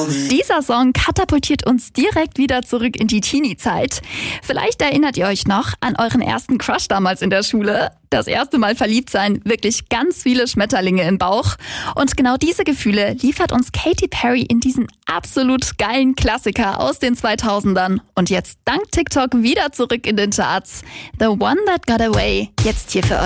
Dieser Song katapultiert uns direkt wieder zurück in die Teenie-Zeit. Vielleicht erinnert ihr euch noch an euren ersten Crush damals in der Schule. Das erste Mal verliebt sein, wirklich ganz viele Schmetterlinge im Bauch. Und genau diese Gefühle liefert uns Katy Perry in diesem absolut geilen Klassiker aus den 2000ern. Und jetzt dank TikTok wieder zurück in den Charts. The One That Got Away, jetzt hier für euch.